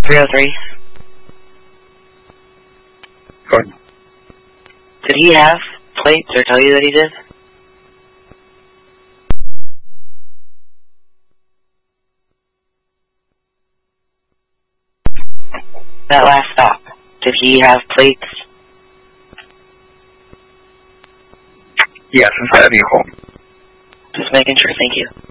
303. Go ahead. Did he have plates or tell you that he did? That last stop, did he have plates? Yes, inside the vehicle. Just making sure, thank you.